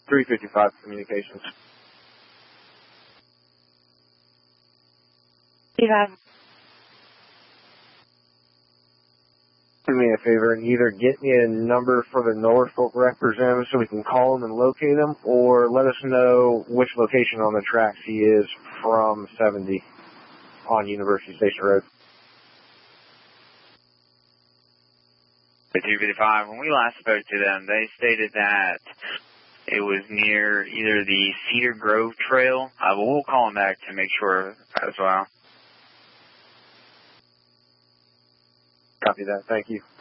355 Communications. Yeah. Do me a favor and either get me a number for the Norfolk representative so we can call him and locate him, or let us know which location on the tracks he is from 70 on University Station Road. The 255, when we last spoke to them, they stated that it was near either the Cedar Grove Trail, but we'll call them back to make sure as well. Copy that. Thank you.